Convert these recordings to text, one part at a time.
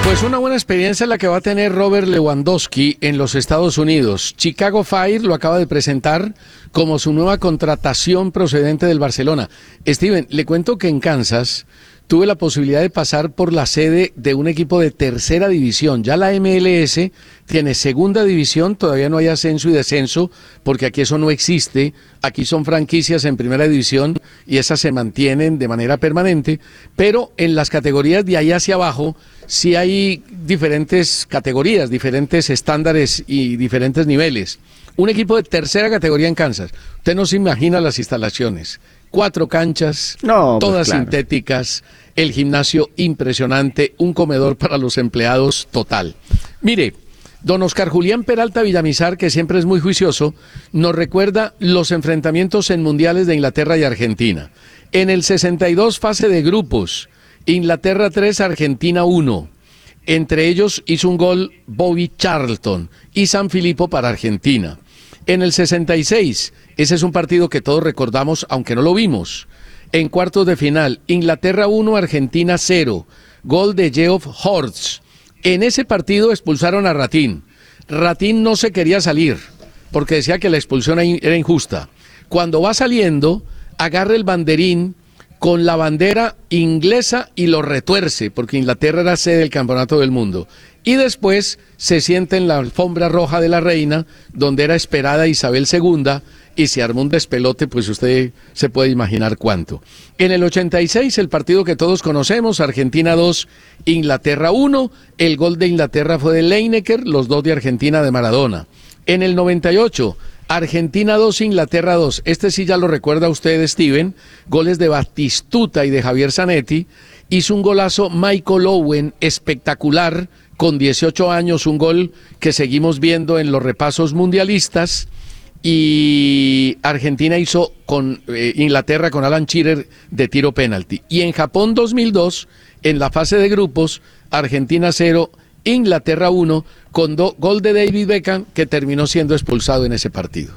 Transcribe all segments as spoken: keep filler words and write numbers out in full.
Pues una buena experiencia la que va a tener Robert Lewandowski en los Estados Unidos. Chicago Fire lo acaba de presentar como su nueva contratación procedente del Barcelona. Steven, le cuento que en Kansas tuve la posibilidad de pasar por la sede de un equipo de tercera división. Ya la M L S tiene segunda división, todavía no hay ascenso y descenso, porque aquí eso no existe. Aquí son franquicias en primera división y esas se mantienen de manera permanente, pero en las categorías de ahí hacia abajo sí hay diferentes categorías, diferentes estándares y diferentes niveles. Un equipo de tercera categoría en Kansas, usted no se imagina las instalaciones. Cuatro canchas, no, todas pues claro. sintéticas, el gimnasio impresionante, un comedor para los empleados total. Mire, don Oscar Julián Peralta Villamizar, que siempre es muy juicioso, nos recuerda los enfrentamientos en mundiales de Inglaterra y Argentina. En el sesenta y dos fase de grupos, Inglaterra tres, Argentina uno. Entre ellos hizo un gol Bobby Charlton y San Filippo para Argentina. En el sesenta y seis, ese es un partido que todos recordamos, aunque no lo vimos. En cuartos de final, Inglaterra uno, Argentina cero. Gol de Geoff Horst. En ese partido expulsaron a Ratín. Ratín no se quería salir, porque decía que la expulsión era injusta. Cuando va saliendo, agarra el banderín con la bandera inglesa y lo retuerce, porque Inglaterra era sede del Campeonato del Mundo. Y después se sienta en la alfombra roja de la reina, donde era esperada Isabel segunda, y se armó un despelote, pues usted se puede imaginar cuánto. En el ochenta y seis, el partido que todos conocemos, Argentina dos, Inglaterra uno, el gol de Inglaterra fue de Lineker, los dos de Argentina de Maradona. En el noventa y ocho, Argentina dos, Inglaterra dos, este sí ya lo recuerda usted, Steven, goles de Batistuta y de Javier Zanetti. Hizo un golazo Michael Owen espectacular, con dieciocho años, un gol que seguimos viendo en los repasos mundialistas. Y Argentina hizo con eh, Inglaterra con Alan Shearer de tiro penalti. Y en Japón dos mil dos, en la fase de grupos, Argentina cero, Inglaterra uno, con do, gol de David Beckham, que terminó siendo expulsado en ese partido.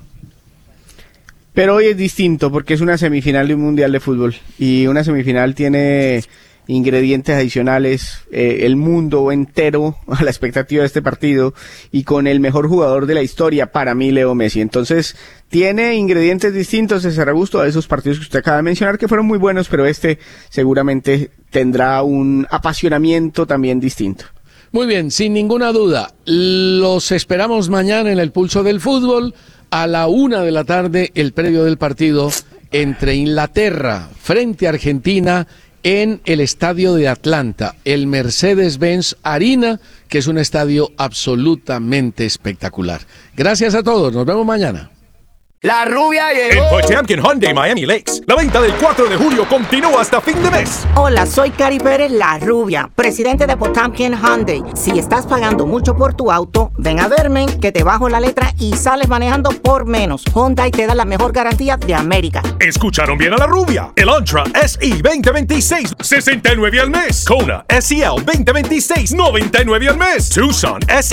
Pero hoy es distinto porque es una semifinal de un mundial de fútbol y una semifinal tiene ingredientes adicionales, eh, el mundo entero a la expectativa de este partido y con el mejor jugador de la historia, para mí, Leo Messi. Entonces tiene ingredientes distintos, César Augusto, a esos partidos que usted acaba de mencionar, que fueron muy buenos, pero este seguramente tendrá un apasionamiento también distinto. Muy bien, sin ninguna duda, los esperamos mañana en el Pulso del Fútbol, a la una de la tarde, el previo del partido entre Inglaterra frente a Argentina en el estadio de Atlanta, el Mercedes-Benz Arena, que es un estadio absolutamente espectacular. Gracias a todos, nos vemos mañana. La rubia llegó. En Potemkin Hyundai Miami Lakes, la venta del cuatro de julio continúa hasta fin de mes. Hola, soy Cari Pérez, la rubia, presidente de Potemkin Hyundai. Si estás pagando mucho por tu auto, ven a verme, que te bajo la letra y sales manejando por menos. Hyundai te da la mejor garantía de América. Escucharon bien a la rubia. El Elantra S E veinte veintiséis, sesenta y nueve al mes. Kona S E L veinte veintiséis, noventa y nueve al mes. Tucson S